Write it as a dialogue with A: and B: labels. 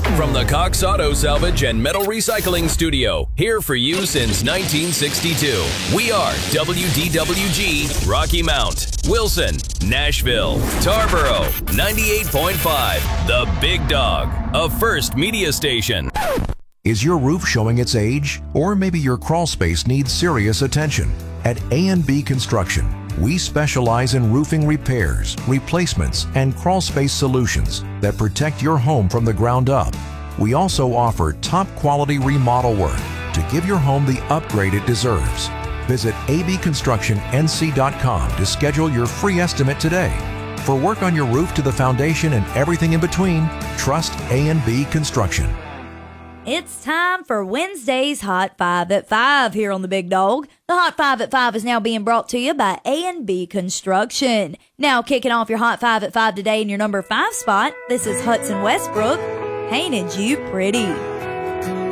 A: From the Cox Auto Salvage and Metal Recycling Studio, here for you since 1962. We are WDWG, Rocky Mount, Wilson, Nashville, Tarboro, 98.5, The Big Dog, a First Media station.
B: Is your roof showing its age? Or maybe your crawl space needs serious attention? At A&B Construction, we specialize in roofing repairs, replacements, and crawl space solutions that protect your home from the ground up. We also offer top quality remodel work to give your home the upgrade it deserves. Visit abconstructionnc.com to schedule your free estimate today. For work on your roof to the foundation and everything in between, trust A&B Construction.
C: It's time for Wednesday's Hot 5 at 5 here on The Big Dog. The Hot 5 at 5 is now being brought to you by A&B Construction. Now kicking off your Hot 5 at 5 today in your number 5 spot, this is Hudson Westbrook, Painted You Pretty.